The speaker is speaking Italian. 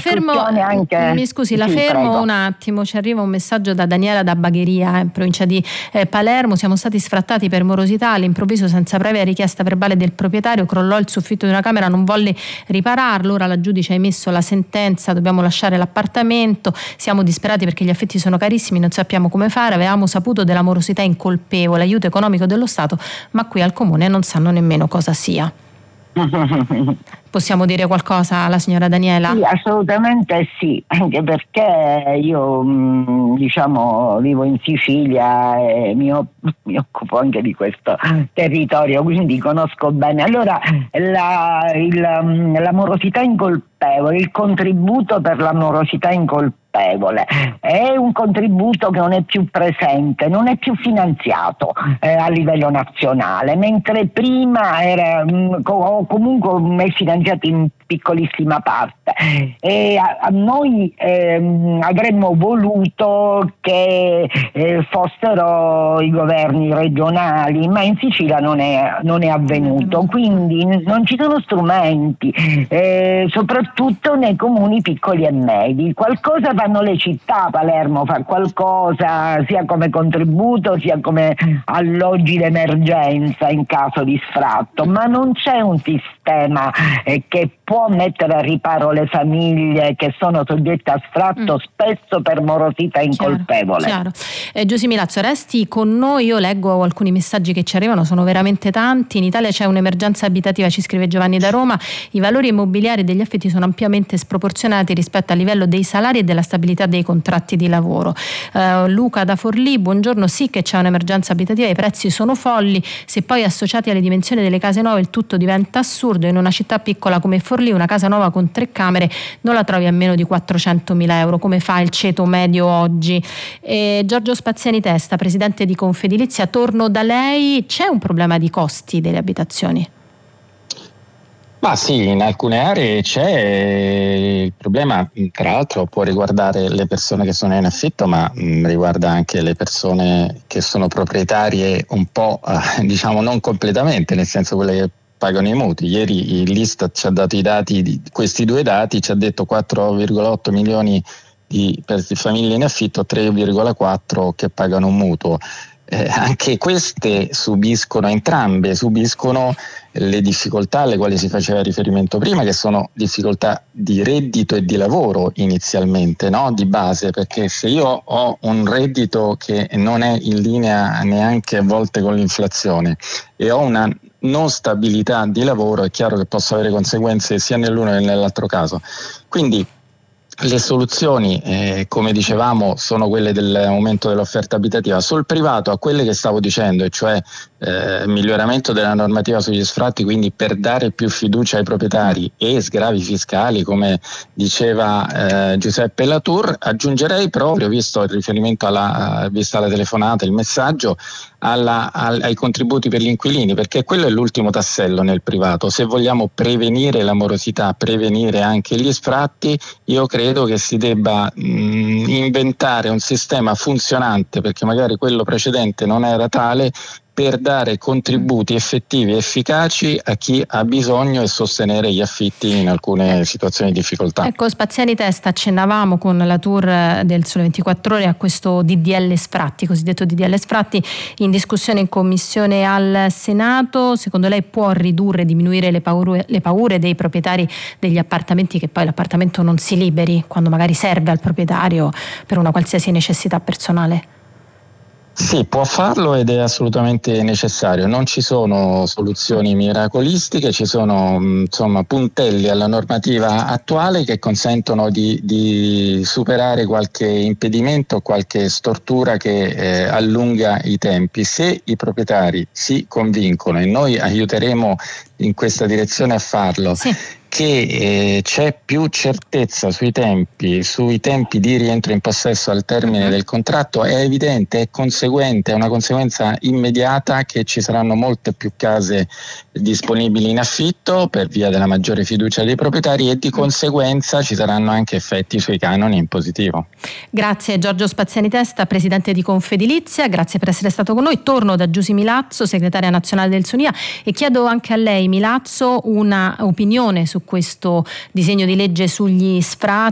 anche... Mi scusi, la fermo prego. un attimo, ci arriva un messaggio da Daniela da Bagheria, in provincia di Palermo. Siamo stati sfrattati per morosità, all'improvviso senza previa richiesta verbale del proprietario crollò il soffitto di una camera, non volle ripararlo, ora la giudice ha emesso la sentenza, dobbiamo lasciare l'appartamento, siamo disperati perché gli affitti sono carissimi, non sappiamo come fare, avevamo saputo della morosità incolpevole, aiuto economico dello Stato, ma qui al comune non sanno nemmeno cosa sia. Possiamo dire qualcosa alla signora Daniela? Sì, assolutamente sì, anche perché io vivo in Sicilia e mi occupo anche di questo territorio, quindi conosco bene. Allora, la morosità incolpevole, il contributo per la morosità incolpevole è un contributo che non è più presente, non è più finanziato a livello nazionale, mentre prima era comunque è finanziato in piccolissima parte, e a noi avremmo voluto che fossero i governi regionali, ma in Sicilia non è avvenuto, quindi non ci sono strumenti, soprattutto nei comuni piccoli e medi. Qualcosa fanno le città, Palermo fa qualcosa sia come contributo sia come alloggi d'emergenza in caso di sfratto, ma non c'è un sistema che può mettere a riparo le famiglie che sono soggette a sfratto spesso per morosità incolpevole. Chiaro. Giusy Milazzo, resti con noi, io leggo alcuni messaggi che ci arrivano, sono veramente tanti. In Italia c'è un'emergenza abitativa, ci scrive Giovanni da Roma, i valori immobiliari degli affitti sono ampiamente sproporzionati rispetto al livello dei salari e della stabilità dei contratti di lavoro. Luca da Forlì, buongiorno, sì che c'è un'emergenza abitativa, i prezzi sono folli, se poi associati alle dimensioni delle case nuove il tutto diventa assurdo. In una città piccola come Forlì una casa nuova con 3 camere non la trovi a meno di 400.000 euro, come fa il ceto medio oggi? Giorgio Spaziani Testa, presidente di Confedilizia, torno da lei, c'è un problema di costi delle abitazioni? Ma sì, in alcune aree c'è il problema, tra l'altro può riguardare le persone che sono in affitto, ma riguarda anche le persone che sono proprietarie un po', non completamente, nel senso quelle che pagano i mutui. Ieri l'Istat ci ha dato i dati, questi due dati, ci ha detto 4,8 milioni per famiglie in affitto, 3,4 che pagano un mutuo. Anche queste entrambe subiscono le difficoltà alle quali si faceva riferimento prima, che sono difficoltà di reddito e di lavoro inizialmente, no? Di base, perché se io ho un reddito che non è in linea neanche a volte con l'inflazione e ho una non stabilità di lavoro, è chiaro che posso avere conseguenze sia nell'uno che nell'altro caso. Quindi le soluzioni, come dicevamo, sono quelle dell'aumento dell'offerta abitativa. Sul privato, a quelle che stavo dicendo, e cioè miglioramento della normativa sugli sfratti, quindi per dare più fiducia ai proprietari e sgravi fiscali, come diceva Giuseppe Latour, aggiungerei proprio, visto il riferimento vista la telefonata, il messaggio, ai contributi per gli inquilini, perché quello è l'ultimo tassello nel privato. Se vogliamo prevenire la morosità, prevenire anche gli sfratti, io credo che si debba inventare un sistema funzionante, perché magari quello precedente non era tale, per dare contributi effettivi e efficaci a chi ha bisogno e sostenere gli affitti in alcune situazioni di difficoltà. Ecco, Spaziani Testa, accennavamo con la tour del Sole 24 Ore a questo DDL Sfratti, cosiddetto DDL Sfratti, in discussione in commissione al Senato. Secondo lei può ridurre, diminuire le paure dei proprietari degli appartamenti, che poi l'appartamento non si liberi quando magari serve al proprietario per una qualsiasi necessità personale? Sì, può farlo ed è assolutamente necessario. Non ci sono soluzioni miracolistiche, ci sono puntelli alla normativa attuale che consentono di superare qualche impedimento, qualche stortura che allunga i tempi. Se i proprietari si convincono, e noi aiuteremo in questa direzione a farlo, sì, che c'è più certezza sui tempi di rientro in possesso al termine del contratto, è evidente, è conseguente, è una conseguenza immediata che ci saranno molte più case disponibili in affitto per via della maggiore fiducia dei proprietari e di conseguenza ci saranno anche effetti sui canoni in positivo. Grazie Giorgio Spaziani Testa, presidente di Confedilizia, grazie per essere stato con noi. Torno da Giusy Milazzo, segretaria nazionale del SUNIA, e chiedo anche a lei, Milazzo, una opinione su questo disegno di legge sugli sfratti.